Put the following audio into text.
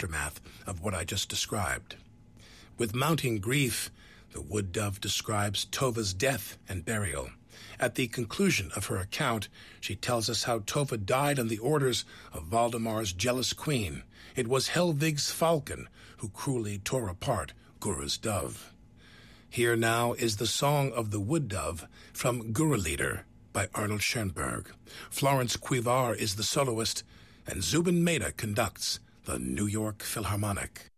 aftermath of what I just described. With mounting grief, the wood dove describes Tova's death and burial. At the conclusion of her account, she tells us how Tova died on the orders of Valdemar's jealous queen. It was Helvig's falcon who cruelly tore apart Gura's dove. Here now is the Song of the Wood Dove from Guralieder by Arnold Schoenberg. Florence Quivar is the soloist, and Zubin Mehta conducts the New York Philharmonic.